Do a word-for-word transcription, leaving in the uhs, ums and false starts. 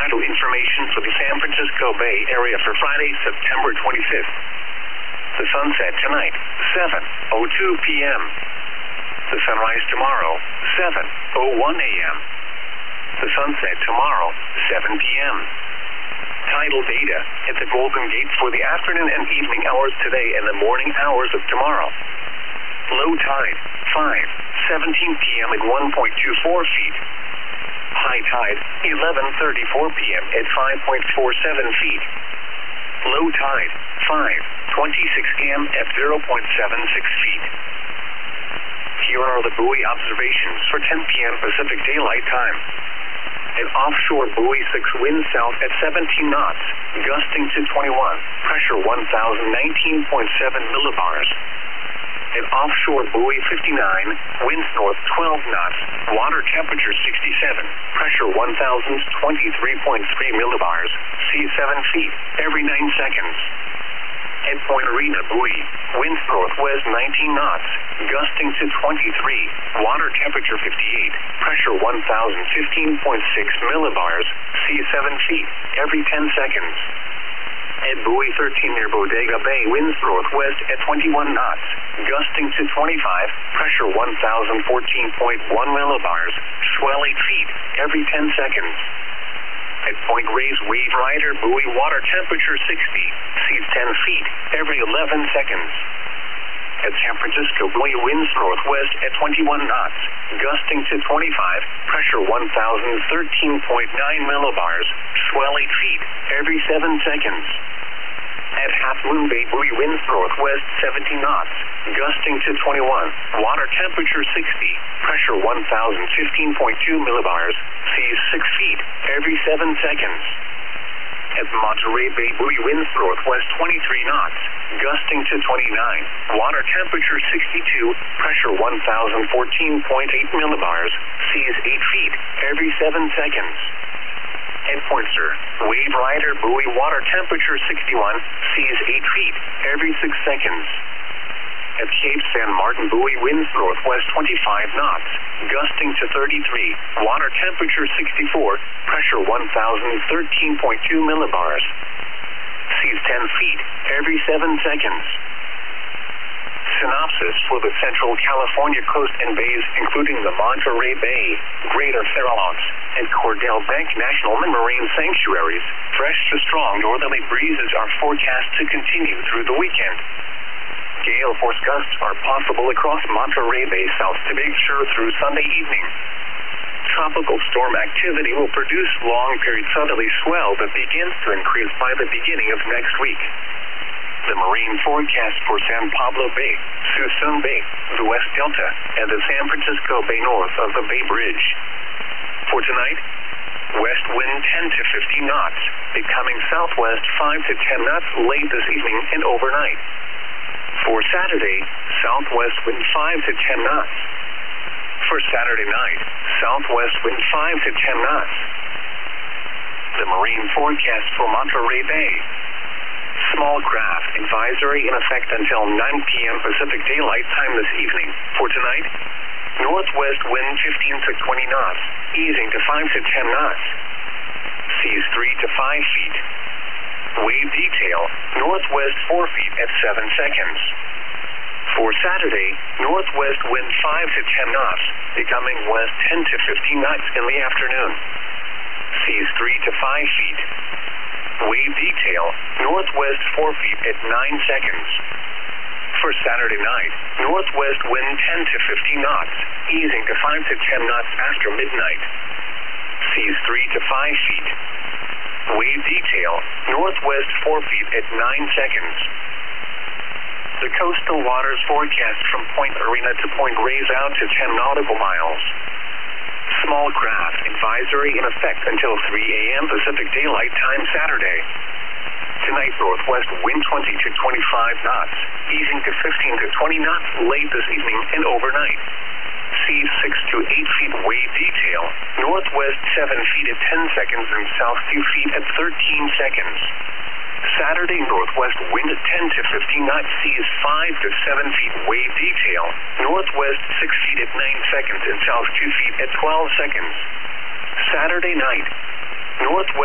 Vital information for the San Francisco Bay Area for Friday, September twenty-fifth. The sunset tonight, seven oh two p.m. The sunrise tomorrow, seven oh one a.m. The sunset tomorrow, seven p.m. Tidal data at the Golden Gate for the afternoon and evening hours today and the morning hours of tomorrow. Low tide, five seventeen p.m. at one point two four feet. High tide, eleven thirty-four p.m. at five point four seven feet. Low tide, five twenty-six a.m. at zero point seven six feet. Here are the buoy observations for ten p.m. Pacific Daylight Time. An offshore buoy six wind south at seventeen knots, gusting to twenty-one, pressure one thousand nineteen point seven millibars. An offshore buoy fifty-nine, winds north twelve knots, water temperature sixty-seven, pressure one thousand twenty-three point three millibars, sea seven feet, every nine seconds. At Point Arena buoy, winds northwest nineteen knots, gusting to twenty-three, water temperature fifty-eight, pressure one thousand fifteen point six millibars, sea seven feet, every ten seconds. At buoy thirteen near Bodega Bay, winds northwest at twenty-one knots, gusting to twenty-five, pressure one thousand fourteen point one millibars, swell eight feet, every ten seconds. At Point Reyes Wave Rider buoy, water temperature sixty, seas ten feet, every eleven seconds. At San Francisco buoy, winds northwest at twenty-one knots, gusting to twenty-five, pressure one thousand thirteen point nine millibars, swell eight feet, every seven seconds. At Half Moon Bay buoy, winds northwest seventeen knots, gusting to twenty-one, water temperature sixty, pressure one thousand fifteen point two millibars, seas six feet, every seven seconds. At Monterey Bay buoy, winds northwest twenty-three knots, gusting to twenty-nine, water temperature sixty-two, pressure one thousand fourteen point eight millibars, seas eight feet, every seven seconds. At Pointster, Wave Rider buoy, water temperature sixty-one, seas eight feet, every six seconds. At Cape San Martin buoy, winds northwest twenty-five knots, gusting to thirty-three, water temperature sixty-four, pressure one thousand thirteen point two millibars, seas ten feet, every seven seconds. Synopsis for the Central California coast and bays, including the Monterey Bay, Greater Farallones, and Cordell Bank National Marine Sanctuaries. Fresh to strong northerly breezes are forecast to continue through the weekend. Gale force gusts are possible across Monterey Bay south to Big Sur through Sunday evening. Tropical storm activity will produce long-period southerly swell that begins to increase by the beginning of next week. The marine forecast for San Pablo Bay, Suisun Bay, the West Delta, and the San Francisco Bay north of the Bay Bridge. For tonight, west wind ten to fifteen knots, becoming southwest five to ten knots late this evening and overnight. For Saturday, southwest wind five to ten knots. For Saturday night, southwest wind five to ten knots. The marine forecast for Monterey Bay. Small craft advisory in effect until nine p.m. Pacific Daylight Time this evening. For tonight, northwest wind fifteen to twenty knots, easing to five to ten knots. Seas three to five feet. Wave detail, northwest four feet at seven seconds. For Saturday, northwest wind five to ten knots, becoming west ten to fifteen knots in the afternoon. Seas three to five feet. Wave detail, northwest four feet at nine seconds. For Saturday night, northwest wind ten to fifteen knots, easing to five to ten knots after midnight. Seas three to five feet. Wave detail, northwest four feet at nine seconds. The coastal waters forecast from Point Arena to Point Reyes out to ten nautical miles. Small craft advisory in effect until three a.m. Pacific Daylight Time Saturday. Tonight, northwest wind twenty to twenty-five knots, easing to fifteen to twenty knots late this evening and overnight. Seas six to eight feet wave detail, northwest seven feet at ten seconds and south two feet at thirteen seconds. Saturday, northwest wind at ten to fifteen knots, seas five to seven feet wave detail, northwest six feet at nine seconds and south two feet at twelve seconds. Saturday night, northwest